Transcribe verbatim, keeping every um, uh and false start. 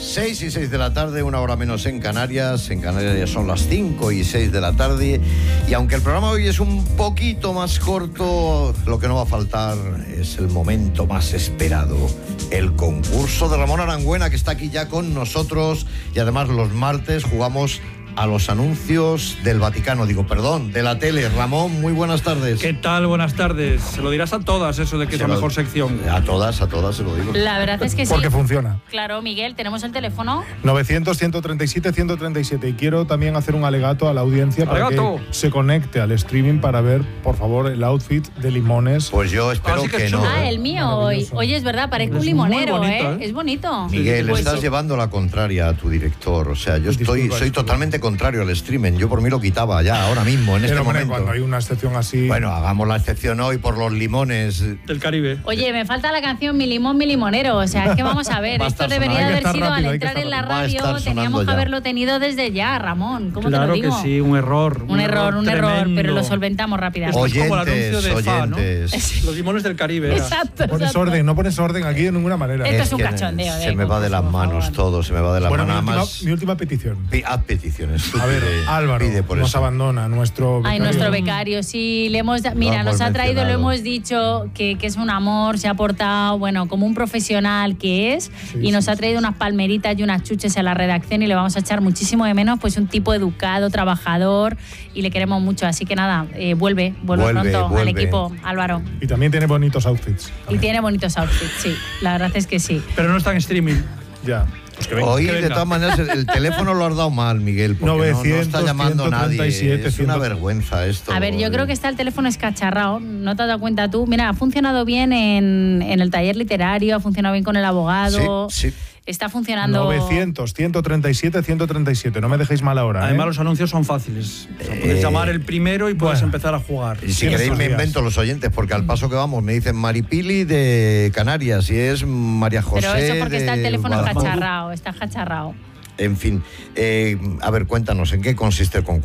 seis y seis de la tarde, una hora menos en Canarias. En Canarias ya son las cinco y seis de la tarde. Y aunque el programa hoy es un poquito más corto, lo que no va a faltar es el momento más esperado. El concurso de Ramón Arangüena, que está aquí ya con nosotros. Y además los martes jugamos a los anuncios del Vaticano, digo, perdón, de la tele. Ramón, muy buenas tardes. ¿Qué tal? Buenas tardes. Se lo dirás a todas, eso de que se es la mejor sección. A todas, a todas se lo digo. La verdad es que sí. Porque funciona. Claro, Miguel, tenemos el teléfono. novecientos, ciento treinta y siete, ciento treinta y siete. Y quiero también hacer un alegato a la audiencia para ¡Alegato! que se conecte al streaming para ver, por favor, el outfit de Limones. Pues yo espero Así que que, es no. chulo. Ah, el mío hoy. Oye, es verdad, parezco un limonero, muy bonito, ¿eh? ¿eh? Es bonito. Miguel, Pues estás sí. llevando la contraria a tu director. O sea, yo estoy, Disculpa, soy disculpa. totalmente contrario al streaming. Yo por mí lo quitaba ya, ahora mismo, en Pero, este hombre, momento. cuando hay una excepción así. Bueno, hagamos la excepción hoy por los limones. Del Caribe. Oye, me falta la canción Mi limón, mi limonero. O sea, es que vamos a ver, Va a esto estar debería sonando. haber Hay que estar sido rápido, al hay que entrar estar en la rápido. Va a radio, estar teníamos sonando que ya. haberlo tenido desde ya, Ramón. ¿Cómo Claro te lo digo? que sí, un error. Un error, un error, tremendo. pero lo solventamos rápidamente. Esto es como el Oyentes, anuncio de Fa, ¿no? oyentes. Los limones del Caribe. era. Exacto. Pones exacto. orden, no pones orden aquí de ninguna manera. Esto es un que cachondeo, Se de me va de las concurso, por manos favor. todo, se me va de las Bueno, mi manos. Nada última, más. mi última petición. Pi- Haz peticiones. Tú A ver, pide- Álvaro pide por nos eso. abandona, nuestro Ay, becario. nuestro becario, sí, le hemos da- mira, hemos nos ha traído, lo mencionado. hemos dicho, que, que es un amor, se ha portado, bueno, como un profesional que es, Sí, y nos sí, ha traído unas palmeritas y unas chuches a la redacción y le vamos a echar muchísimo de menos, pues un tipo educado, trabajador, y le queremos mucho, así que nada, eh, vuelve, vuelve, Vuelve, pronto al vuelve. equipo, Álvaro. Y también tiene bonitos outfits. Y también. tiene bonitos outfits, sí, la verdad es que sí. Pero no está en streaming. Ya. Pues que venga, Hoy, que de venga. todas maneras, el, el teléfono lo has dado mal, Miguel, porque no- no, novecientos, está llamando ciento treinta y siete, nadie. Es una cien. vergüenza esto. A ver, yo creo que está el teléfono escacharrado, ¿no te has dado cuenta tú? Mira, ha funcionado bien en, en el taller literario, ha funcionado bien con el abogado. Sí, sí. Está funcionando. novecientos, ciento treinta y siete, ciento treinta y siete. No me dejéis mal ahora. Además, ¿eh? los anuncios son fáciles. O sea, puedes Eh, llamar el primero y puedes bueno. empezar a jugar. Y si Sí, queréis estos me días. invento los oyentes, porque al paso que vamos me dicen Maripili de Canarias y es María José. Pero eso porque está el de teléfono Badajoz. escacharrado, está escacharrado. En fin, eh, a ver, cuéntanos, ¿en qué consiste el concurso?